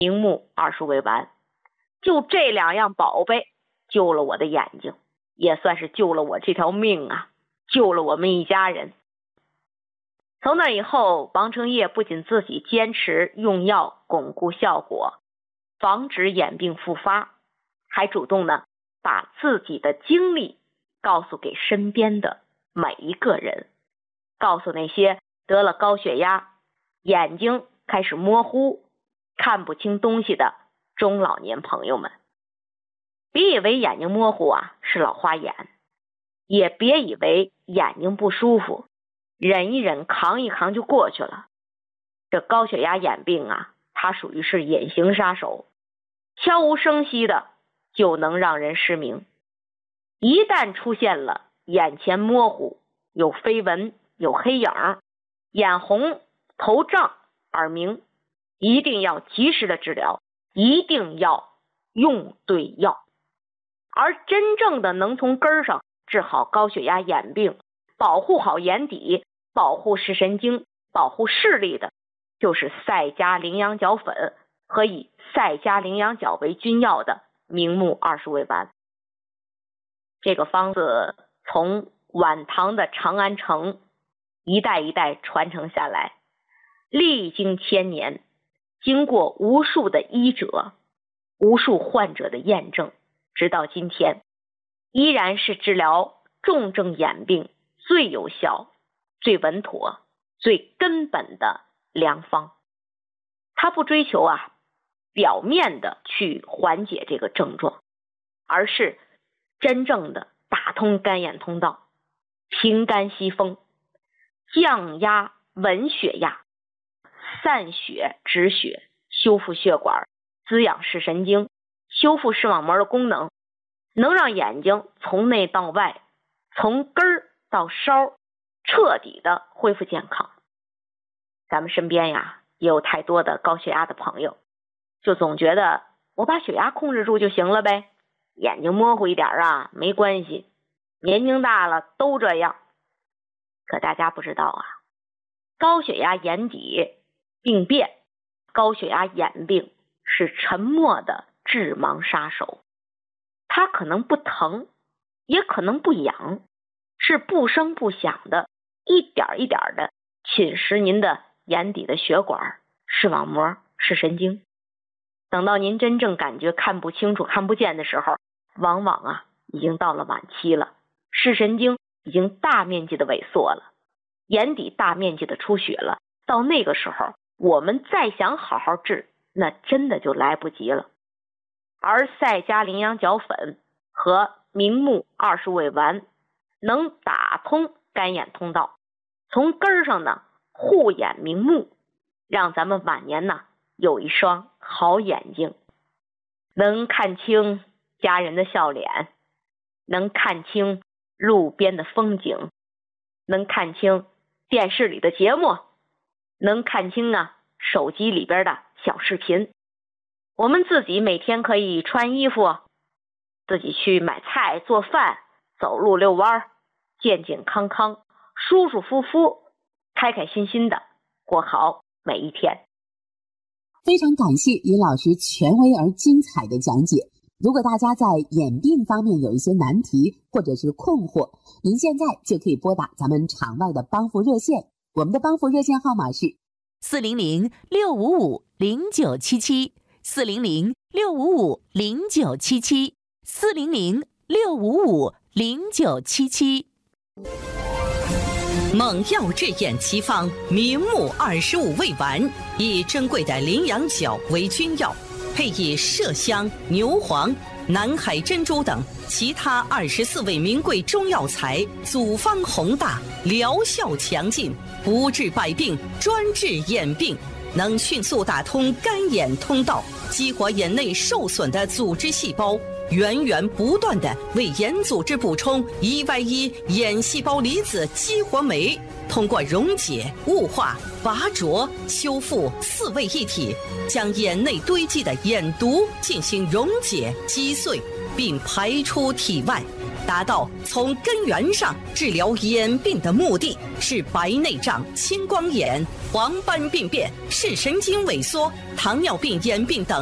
明目20味丸。就这2样宝贝救了我的眼睛，也算是救了我这条命啊，救了我们一家人。从那以后，王承业不仅自己坚持用药巩固效果，防止眼病复发，还主动呢把自己的经历告诉给身边的每一个人，告诉那些得了高血压、眼睛开始模糊、看不清东西的中老年朋友们。别以为眼睛模糊啊是老花眼，也别以为眼睛不舒服忍一忍扛一扛就过去了。这高血压眼病啊，它属于是隐形杀手，悄无声息的就能让人失明。一旦出现了眼前模糊、有飞蚊、有黑影、眼红、头胀、耳鸣，一定要及时的治疗，一定要用对药。而真正的能从根上治好高血压眼病，保护好眼底，保护视神经，保护视力的，就是赛迦羚羊角粉和以赛迦羚羊角为君药的明目20味丸。这个方子从晚唐的长安城一代一代传承下来，历经千年，经过无数的医者、无数患者的验证，直到今天依然是治疗重症眼病最有效、最稳妥、最根本的良方。它不追求表面的去缓解这个症状，而是真正的打通肝眼通道，平肝息风，降压稳血压，散血止血，修复血管，滋养视神经，修复视网膜的功能，能让眼睛从内到外，从根儿到梢彻底的恢复健康。咱们身边也有太多的高血压的朋友，就总觉得我把血压控制住就行了呗，眼睛模糊一点没关系，年龄大了都这样。可大家不知道高血压眼底病变，高血压眼病是沉默的致盲杀手。它可能不疼，也可能不痒，是不声不响的，一点一点的侵蚀您的眼底的血管、视网膜、视神经。等到您真正感觉看不清楚、看不见的时候，往往已经到了晚期了，视神经已经大面积的萎缩了，眼底大面积的出血了。到那个时候，我们再想好好治，那真的就来不及了。而赛迦羚羊角粉和明目20味丸能打通肝眼通道，从根上呢护眼明目，让咱们晚年有一双好眼睛，能看清家人的笑脸，能看清路边的风景，能看清电视里的节目，能看清手机里边的小视频。我们自己每天可以穿衣服，自己去买菜做饭，走路遛弯，健健康康，舒舒服服，开开心心的过好每一天。 非常感谢于老师权威而精彩的讲解。如果大家在眼病方面有一些难题或者是困惑，您现在就可以拨打咱们场外的帮扶热线，我们的帮扶热线号码是 400-655-0977 400-655-0977 400-655-0977。 猛药治眼奇方明目25味丸，以珍贵的羚羊角为君药，配以麝香、牛黄、南海珍珠等其他24味名贵中药材，组方宏大，疗效强劲，不治百病，专治眼病，能迅速打通肝眼通道，激活眼内受损的组织细胞，源源不断地为眼组织补充1Y1眼细胞离子激活酶，通过溶解、雾化、拔灼、修复4位一体，将眼内堆积的眼毒进行溶解、击碎，并排出体外， 达到从根源上治疗眼病的目的是白内障、青光眼、黄斑病变、视神经萎缩、糖尿病眼病等